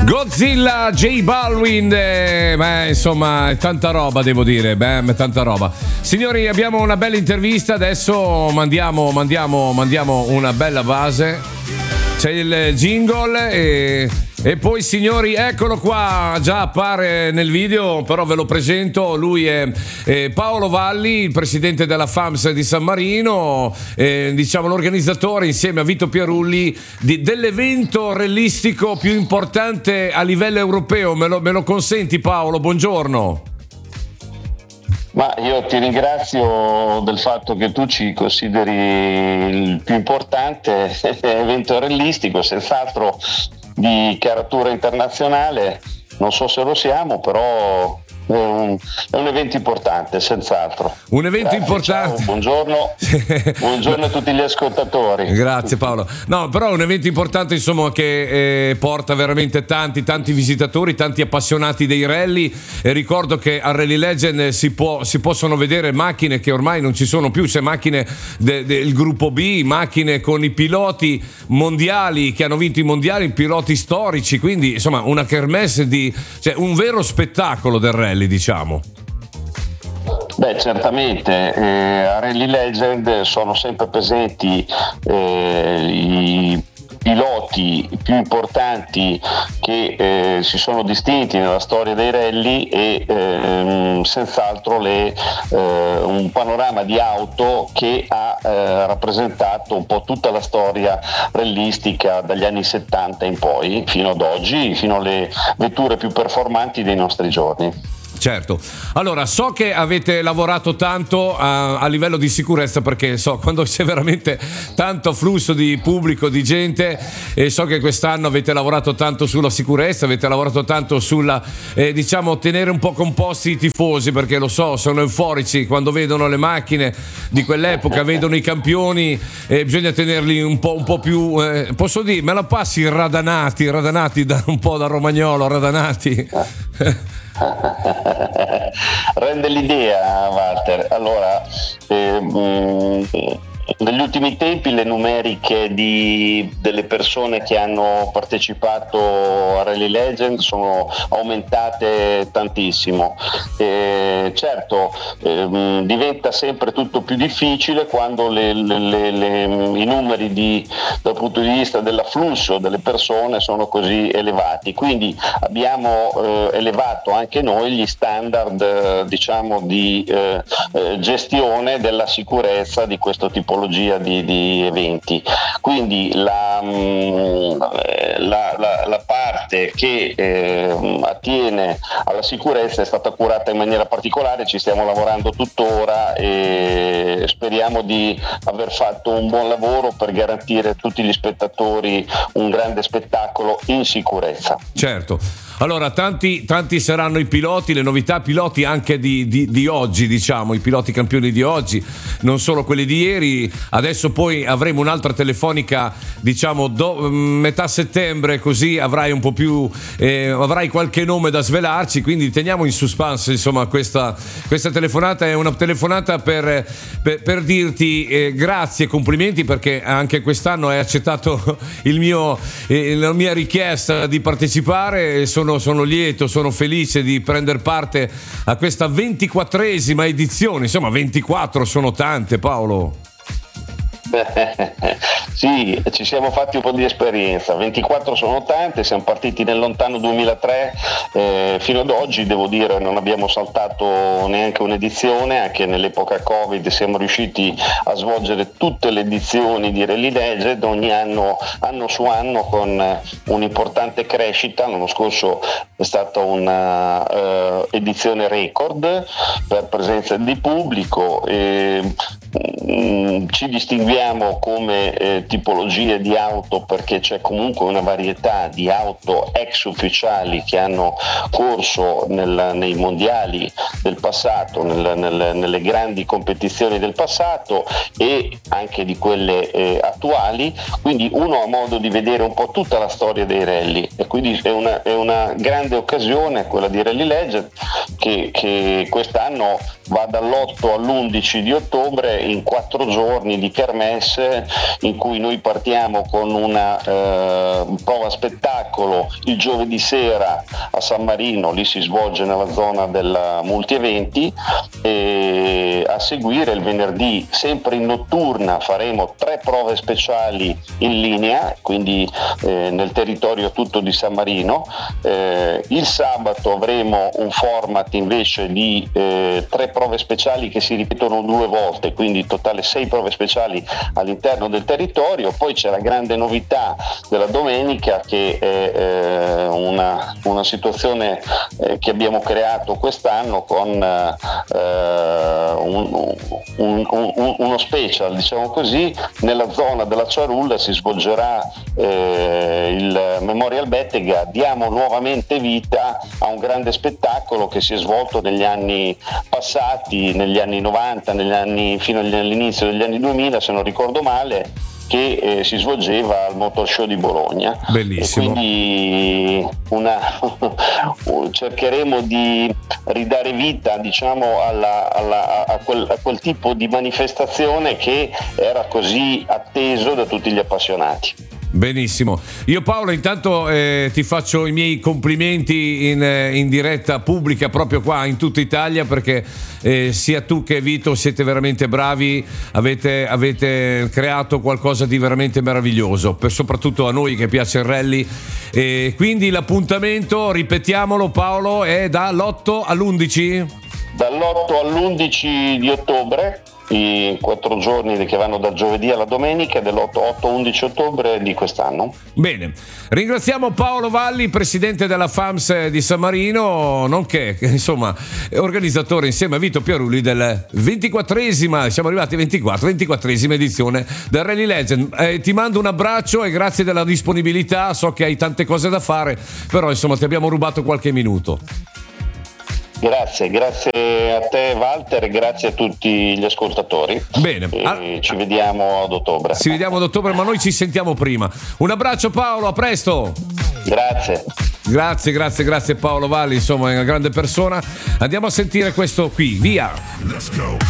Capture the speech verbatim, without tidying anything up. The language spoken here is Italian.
Godzilla, J Balvin, eh, beh, insomma, tanta roba, devo dire, beh, tanta roba. Signori, abbiamo una bella intervista, adesso mandiamo, mandiamo, mandiamo una bella base. C'è il jingle e, e poi, signori, eccolo qua, già appare nel video, però ve lo presento. Lui è, è Paolo Valli, il presidente della F A M S di San Marino, eh, diciamo l'organizzatore insieme a Vito Pierulli di, dell'evento rallistico più importante a livello europeo. Me lo, me lo consenti, Paolo? Buongiorno. Ma io ti ringrazio del fatto che tu ci consideri il più importante evento rallistico, senz'altro di caratura internazionale. Non so se lo siamo, però è un, è un evento importante, senz'altro. Un evento Grazie, importante. Ciao, buongiorno. Buongiorno a tutti gli ascoltatori. Grazie Paolo. No, però è un evento importante, insomma, che eh, porta veramente tanti, tanti visitatori, tanti appassionati dei rally. E ricordo che a Rally Legend si, può, si possono vedere macchine che ormai non ci sono più, c'è macchine del de, gruppo B, macchine con i piloti mondiali che hanno vinto i mondiali, piloti storici, quindi insomma una kermesse di, cioè un vero spettacolo del rally, diciamo. Beh, certamente eh, a Rally Legend sono sempre presenti eh, i piloti più importanti che eh, si sono distinti nella storia dei rally e ehm, senz'altro le, eh, un panorama di auto che ha eh, rappresentato un po' tutta la storia rallistica dagli anni settanta in poi fino ad oggi, fino alle vetture più performanti dei nostri giorni. Certo, allora so che avete lavorato tanto a, a livello di sicurezza, perché so quando c'è veramente tanto flusso di pubblico, di gente, e so che quest'anno avete lavorato tanto sulla sicurezza, avete lavorato tanto sulla eh, diciamo tenere un po' composti i tifosi, perché lo so, sono euforici quando vedono le macchine di quell'epoca, vedono i campioni, e bisogna tenerli un po', un po' più, eh, posso dire, me la passi radanati, radanati da, un po' da romagnolo, radanati. Rende l'idea, Walter. Allora, ehm, negli ultimi tempi le numeriche di, delle persone che hanno partecipato a Rally Legend sono aumentate tantissimo. E certo, ehm, diventa sempre tutto più difficile quando le, le, le, le, i numeri di, dal punto di vista dell'afflusso delle persone sono così elevati. Quindi abbiamo eh, elevato anche noi gli standard eh, diciamo di eh, eh, gestione della sicurezza di questo tipo Di, di eventi. Quindi la, la, la, la parte che eh, attiene alla sicurezza è stata curata in maniera particolare, ci stiamo lavorando tuttora e speriamo di aver fatto un buon lavoro per garantire a tutti gli spettatori un grande spettacolo in sicurezza. Certo. Allora, tanti, tanti saranno i piloti, le novità piloti anche di, di, di oggi, diciamo, i piloti campioni di oggi, non solo quelli di ieri. Adesso poi avremo un'altra telefonica, diciamo, do, metà settembre, così avrai un po' più, eh, avrai qualche nome da svelarci, quindi teniamo in suspense, insomma, questa, questa telefonata è una telefonata per, per, per dirti eh, grazie e complimenti, perché anche quest'anno hai accettato il mio, eh, la mia richiesta di partecipare. Sono Sono lieto, sono felice di prendere parte a questa ventiquattresima edizione. Insomma, ventiquattro sono tante, Paolo. Sì, ci siamo fatti un po' di esperienza, ventiquattro sono tante, siamo partiti nel lontano duemilatré, eh, fino ad oggi devo dire non abbiamo saltato neanche un'edizione, anche nell'epoca Covid siamo riusciti a svolgere tutte le edizioni di Rally Legend ogni anno, anno su anno, con un'importante crescita. L'anno scorso è stata una uh, edizione record per presenza di pubblico e um, ci distinguiamo come eh, tipologie di auto perché c'è comunque una varietà di auto ex ufficiali che hanno corso nel, nei mondiali del passato, nel, nel, nelle grandi competizioni del passato e anche di quelle eh, attuali, quindi uno ha modo di vedere un po' tutta la storia dei rally e quindi è una, è una grande occasione quella di Rally Legend che, che quest'anno va dall'otto all'undici di ottobre in quattro giorni di kermesse, in cui noi partiamo con una eh, prova spettacolo il giovedì sera a San Marino, lì si svolge nella zona del multieventi, e a seguire il venerdì sempre in notturna faremo tre prove speciali in linea, quindi eh, nel territorio tutto di San Marino. Eh, il sabato avremo un format invece di eh, tre prove speciali che si ripetono due volte, quindi in totale sei prove speciali all'interno del territorio. Poi c'è la grande novità della domenica, che è eh, una, una situazione eh, che abbiamo creato quest'anno con eh, un, un, un, uno special, diciamo così. Nella zona della Ciarulla si svolgerà eh, il Memorial Bettega. Diamo nuovamente vita a un grande spettacolo che si è svolto negli anni passati, negli anni novanta, negli anni, fino all'inizio degli anni duemila, se non ricordo male, che eh, si svolgeva al Motor Show di Bologna. Bellissimo. E quindi una, cercheremo di ridare vita, diciamo, alla, alla, a, quel, a quel tipo di manifestazione che era così atteso da tutti gli appassionati. Benissimo, io Paolo intanto eh, ti faccio i miei complimenti in, eh, in diretta pubblica proprio qua in tutta Italia, perché eh, sia tu che Vito siete veramente bravi, avete, avete creato qualcosa di veramente meraviglioso, per, soprattutto a noi che piace il rally, e quindi l'appuntamento, ripetiamolo Paolo, è dall'otto all'undici? Dall'otto all'undici di ottobre, i quattro giorni che vanno dal giovedì alla domenica, dell'otto undici ottobre di quest'anno. Bene, ringraziamo Paolo Valli, presidente della F A M S di San Marino, nonché insomma organizzatore insieme a Vito Pierulli del ventiquattresima, siamo arrivati ventiquattro, ventiquattresima edizione del Rally Legend. Eh, ti mando un abbraccio e grazie della disponibilità, so che hai tante cose da fare, però insomma ti abbiamo rubato qualche minuto. Grazie, grazie a te Walter e grazie a tutti gli ascoltatori. Bene, e ci vediamo ad ottobre. Ci vediamo ad ottobre, ma noi ci sentiamo prima. Un abbraccio Paolo, a presto. Grazie. Grazie, grazie, grazie Paolo Valli, insomma è una grande persona. Andiamo a sentire questo qui, via. Let's go.